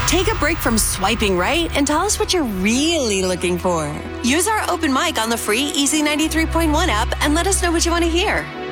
Take a break from swiping right and tell us what you're really looking for. Use our open mic on the free Easy 93.1 app and let us know what you want to hear.